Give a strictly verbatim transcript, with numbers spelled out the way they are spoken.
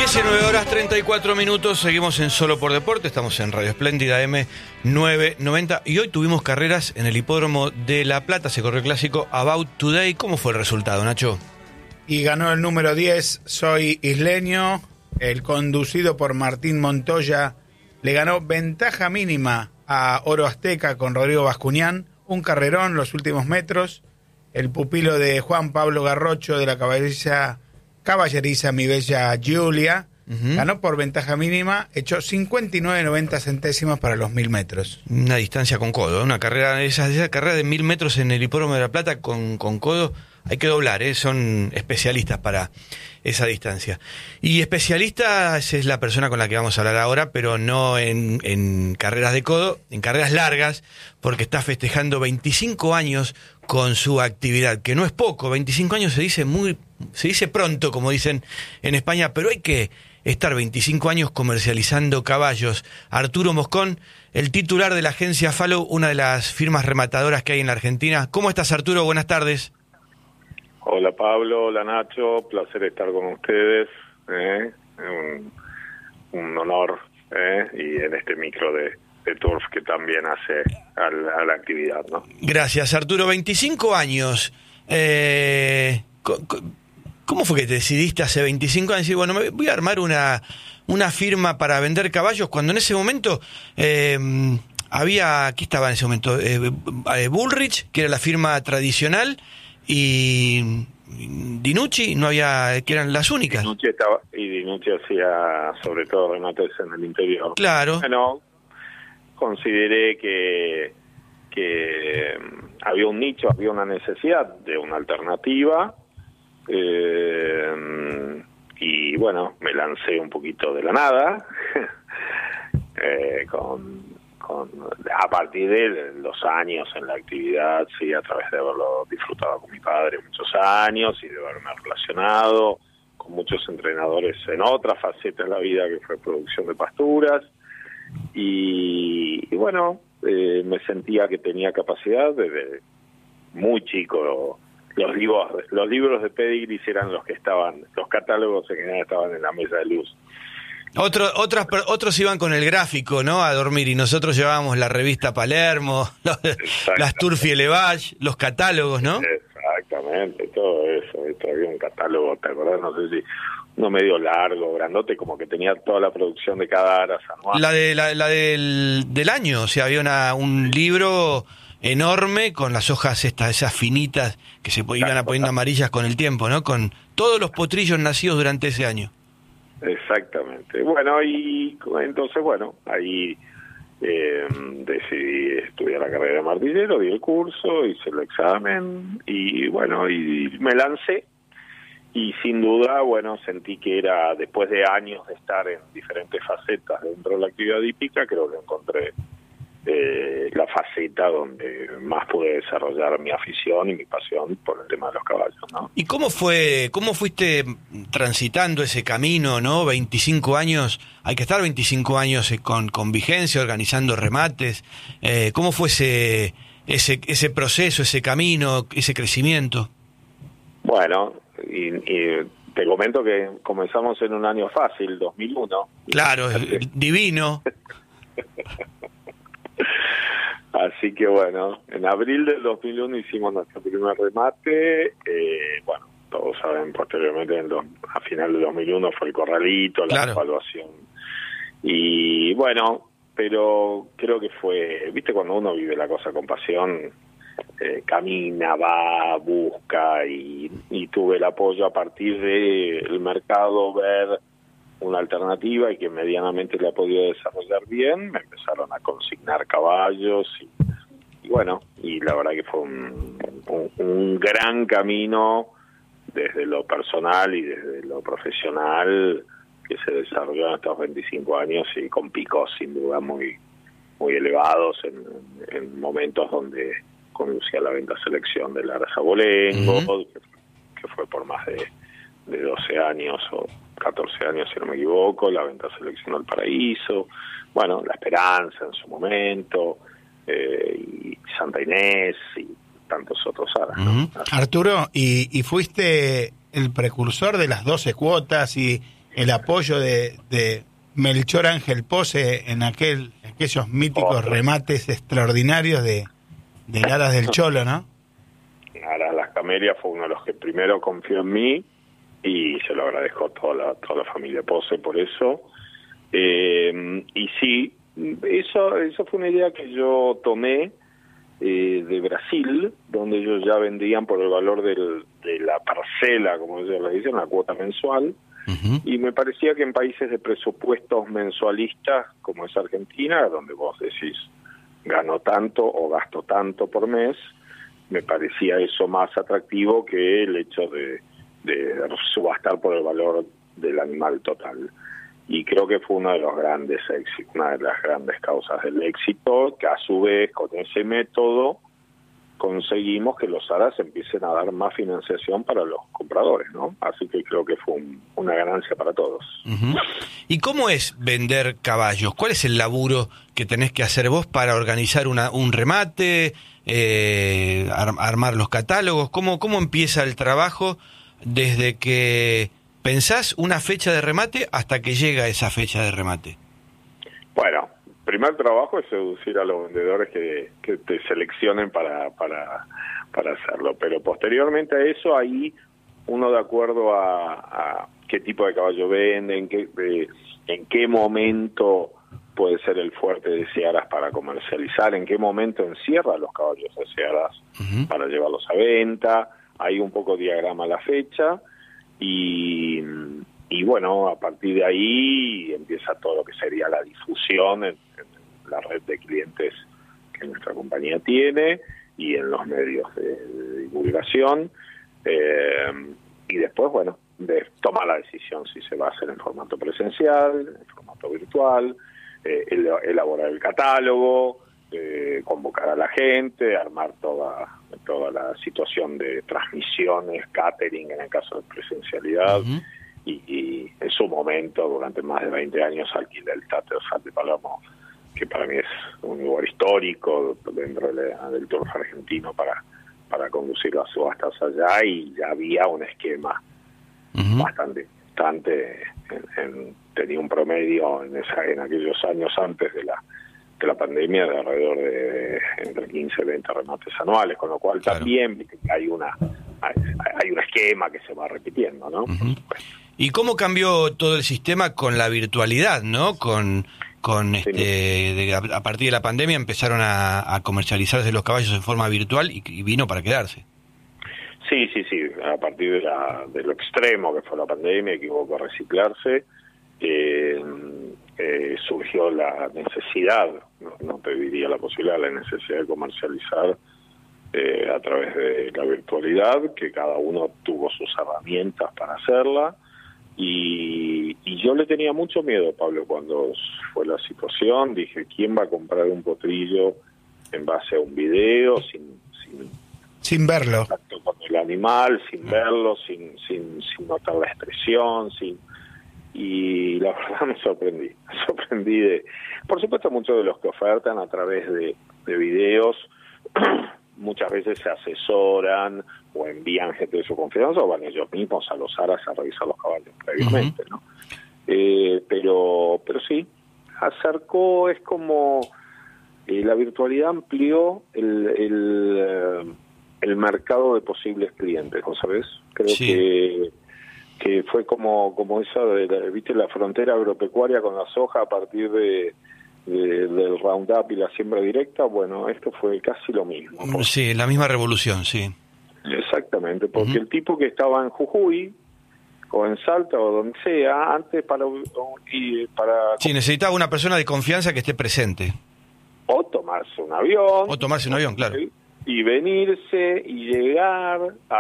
diecinueve horas treinta y cuatro minutos, seguimos en Solo por Deporte, estamos en Radio Espléndida M novecientos noventa y hoy tuvimos carreras en el hipódromo de La Plata, se corrió el clásico About Today. ¿Cómo fue el resultado, Nacho? Y ganó el número diez, Soy Isleño, el conducido por Martín Montoya, le ganó ventaja mínima a Oro Azteca con Rodrigo Bascuñán, un carrerón los últimos metros, el pupilo de Juan Pablo Garrocho de la caballeriza, caballeriza Mi Bella Giulia, uh-huh. ganó por ventaja mínima, echó cincuenta y nueve noventa centésimos para los mil metros. Una distancia con codo, una carrera, esa, esa carrera de mil metros en el hipódromo de La Plata con, con codo, hay que doblar, ¿eh? Son especialistas para esa distancia. Y especialista es la persona con la que vamos a hablar ahora, pero no en, en carreras de codo, en carreras largas, porque está festejando veinticinco años con su actividad, que no es poco, veinticinco años se dice muy, se dice pronto, como dicen en España, pero hay que estar veinticinco años comercializando caballos. Arturo Moscón, el titular de la agencia Fallow, una de las firmas rematadoras que hay en la Argentina. ¿Cómo estás, Arturo? Buenas tardes. Hola Pablo, hola Nacho, placer estar con ustedes, ¿eh? un, un honor, ¿eh? Y en este micro de, de Turf que también hace a la, a la actividad, ¿no? Gracias, Arturo. veinticinco años. Eh, ¿Cómo fue que te decidiste hace veinticinco años decir, bueno, me voy a armar una, una firma para vender caballos, cuando en ese momento eh, había, aquí estaba en ese momento, eh, Bullrich, que era la firma tradicional, y Dinucci no había, que eran las únicas. Dinucci estaba, y Dinucci hacía sobre todo remates en el interior. Claro. Bueno, consideré que que había un nicho, había una necesidad de una alternativa, eh, y bueno, me lancé un poquito de la nada, eh, con a partir de los años en la actividad, sí, a través de haberlo disfrutado con mi padre muchos años y de haberme relacionado con muchos entrenadores en otra faceta de la vida que fue producción de pasturas y, y bueno, eh, me sentía que tenía capacidad desde muy chico. Los libros, los libros de Pedigree eran los que estaban, los catálogos en general estaban en la mesa de luz. Otro, otras, otros iban con el gráfico, ¿no? A dormir, y nosotros llevábamos la revista Palermo, los, las Turfi Elevage, los catálogos, ¿no? Exactamente, todo eso. Esto había un catálogo, ¿te acordás? No sé si uno medio largo, grandote, como que tenía toda la producción de cada aras anual. La de la, la del, del año, o sea, había una, un libro enorme con las hojas estas, esas finitas que se iban poniendo amarillas con el tiempo, ¿no? Con todos los potrillos nacidos durante ese año. Exactamente. Bueno, y entonces, bueno, ahí eh, decidí estudiar la carrera de martillero, di el curso, hice el examen y bueno, y me lancé. Y sin duda, bueno, sentí que era, después de años de estar en diferentes facetas dentro de la actividad hípica, creo que encontré eh, la faceta donde más pude desarrollar mi afición y mi pasión por el tema de los caballos, ¿no? ¿Y cómo fue, cómo fuiste transitando ese camino, no? veinticinco años, hay que estar veinticinco años con, con vigencia, organizando remates. Eh, ¿Cómo fue ese, ese, ese proceso, ese camino, ese crecimiento? Bueno, y, y te comento que comenzamos en un año fácil, dos mil uno. Claro, divino. Así que bueno, en abril del dos mil uno hicimos nuestro primer remate, eh, bueno, todos saben, posteriormente en dos, a final del dos mil uno fue el corralito, la claro. evaluación, y bueno, pero creo que fue, viste, cuando uno vive la cosa con pasión, eh, camina, va, busca, y, y tuve el apoyo a partir del mercado, ver una alternativa y que medianamente la podía desarrollar bien. Me empezaron a consignar caballos y, y bueno, y la verdad que fue un, un, un gran camino desde lo personal y desde lo profesional que se desarrolló en estos veinticinco años y con picos sin duda muy muy elevados en, en momentos donde conducía la venta selección de Lara Sabolengo, uh-huh. que, que fue por más de, de doce años o catorce años, si no me equivoco, la venta selección del Paraíso, bueno, La Esperanza en su momento, eh, y Santa Inés y tantos otros aras, ¿no? Uh-huh. Arturo, y, y fuiste el precursor de las doce cuotas y, el apoyo de, de Melchor Ángel Pose en aquel aquellos míticos oh, remates extraordinarios de, de Aras del Cholo, ¿no? Aras Las Camelias fue uno de los que primero confió en mí y se lo agradezco a toda la, toda la familia Pose por eso. Eh, y sí, eso, eso fue una idea que yo tomé eh, de Brasil, donde ellos ya vendían por el valor del, de la parcela, como ellos le dicen, la cuota mensual. Uh-huh. Y me parecía que en países de presupuestos mensualistas como es Argentina, donde vos decís gano tanto o gasto tanto por mes, me parecía eso más atractivo que el hecho de, de subastar por el valor del animal total. Y creo que fue uno de los grandes éxitos, una de las grandes causas del éxito, que a su vez con ese método conseguimos que los Aras empiecen a dar más financiación para los compradores, ¿no? Así que creo que fue un, una ganancia para todos. Uh-huh. ¿Y cómo es vender caballos? ¿Cuál es el laburo que tenés que hacer vos para organizar una, un remate, eh, ar- armar los catálogos? ¿Cómo, cómo empieza el trabajo desde que pensás una fecha de remate hasta que llega esa fecha de remate? Bueno, primer trabajo es seducir a los vendedores que, que te seleccionen para, para, para hacerlo, pero posteriormente a eso, ahí uno de acuerdo a, a qué tipo de caballo vende, en qué, de, en qué momento puede ser el fuerte de Searas para comercializar, en qué momento encierra los caballos de Searas uh-huh. para llevarlos a venta, hay un poco diagrama la fecha, y... Y bueno, a partir de ahí empieza todo lo que sería la difusión en, en la red de clientes que nuestra compañía tiene y en los medios de, de divulgación. Eh, y después, bueno, de tomar la decisión si se va a hacer en formato presencial, en formato virtual, eh, elaborar el catálogo, eh, convocar a la gente, armar toda, toda la situación de transmisiones, catering en el caso de presencialidad. Uh-huh. Y, y en su momento, durante más de veinte años, alquilé el Teatro de Palermo, que para mí es un lugar histórico dentro de, del turf argentino para, para conducir las subastas allá, y ya había un esquema uh-huh. bastante bastante en, en, tenía un promedio en esa en aquellos años antes de la de la pandemia de alrededor de entre quince y veinte remates anuales, con lo cual claro. también hay una hay, hay un esquema que se va repitiendo, ¿no? Uh-huh. ¿Y cómo cambió todo el sistema con la virtualidad, no? Con con este sí. de, a partir de la pandemia empezaron a, a comercializarse los caballos en forma virtual y, y vino para quedarse. Sí, sí, sí. A partir de, la, de lo extremo que fue la pandemia, que hubo que reciclarse, eh, eh, surgió la necesidad, no, no te diría la posibilidad, la necesidad de comercializar eh, a través de la virtualidad, que cada uno tuvo sus herramientas para hacerla. Y, y yo le tenía mucho miedo, Pablo, cuando fue la situación. Dije, ¿quién va a comprar un potrillo en base a un video, sin sin, sin verlo, contacto con el animal, sin verlo, sin sin sin notar la expresión, sin y la verdad me sorprendí, me sorprendí de, por supuesto, muchos de los que ofertan a través de, de videos muchas veces se asesoran o envían gente de su confianza o van ellos mismos a los Aras a revisar los caballos previamente, uh-huh. ¿no? Eh, pero, pero sí, acercó, es como eh, la virtualidad amplió el, el, el mercado de posibles clientes, ¿no sabes? Creo sí. que que fue como como esa de la, viste la frontera agropecuaria con la soja a partir de De, del Roundup y la siembra directa. Bueno, esto fue casi lo mismo. Porque... Sí, la misma revolución, sí. Exactamente, porque uh-huh. el tipo que estaba en Jujuy o en Salta o donde sea, antes para... Y para sí, necesitaba una persona de confianza que esté presente. O tomarse un avión. O tomarse un avión, claro. Y venirse y llegar a